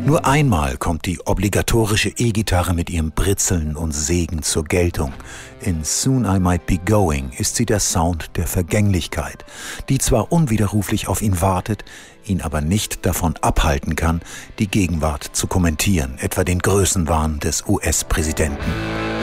Nur einmal kommt die obligatorische E-Gitarre mit ihrem Britzeln und Segen zur Geltung. In Soon I Might Be Going ist sie der Sound der Vergänglichkeit, die zwar unwiderruflich auf ihn wartet, ihn aber nicht davon abhalten kann, die Gegenwart zu kommentieren, etwa den Größenwahn des US-Präsidenten.